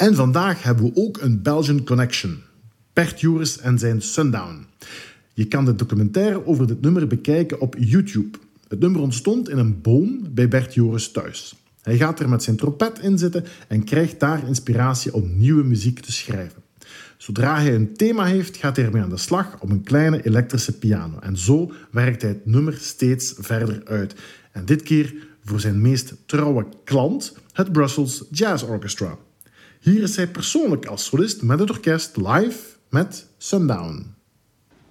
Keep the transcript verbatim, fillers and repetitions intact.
En vandaag hebben we ook een Belgian connection. Bert Joris en zijn Sundown. Je kan de documentaire over dit nummer bekijken op YouTube. Het nummer ontstond in een boom bij Bert Joris thuis. Hij gaat er met zijn trompet in zitten en krijgt daar inspiratie om nieuwe muziek te schrijven. Zodra hij een thema heeft, gaat hij ermee aan de slag op een kleine elektrische piano. En zo werkt hij het nummer steeds verder uit. En dit keer voor zijn meest trouwe klant, het Brussels Jazz Orchestra. Hier is hij persoonlijk als solist met het orkest live met Sundown.